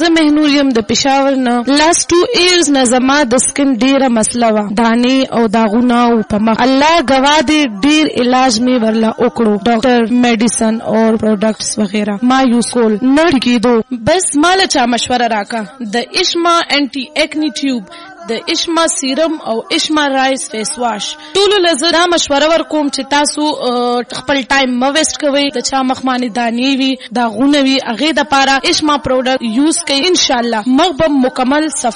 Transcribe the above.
زه مهنور یم د پېښور نه. لاست 2 years نه زما د سکن ډېره مسله وه، دانې او داغونه او په مخ. الله ګواه دی ډېر علاج مې ورله وکړو، ډاکټر، میډیسن اور پروډکټس وغیرہ ما یوز کول نه ټیکېدو. بس ماله چا مشوره راکا د اشما انټي ایکنی ټیوب، د اشما سیرم او اشما رایس فیس واش. ټولو لزه دا مشوره ورکوم چې تاسو خپل ټایم مه ویسټ کوئ. د چا مخ باندې دانې وي، داغونه وي، هغې دپاره اشما پروډکټ یوز کوئ. انشاءالله مخ به مکمل صفا